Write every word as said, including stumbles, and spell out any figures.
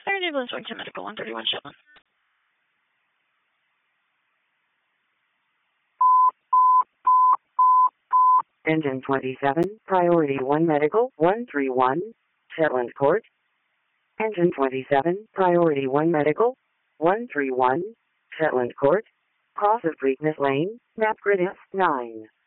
Third ambulance going to medical one thirty-one Shetland. Engine twenty-seven, Priority one Medical, one three one, Shetland Court. Engine twenty-seven, Priority one Medical, one three one, Shetland Court. Cross of Preakness Lane, map grid F nine.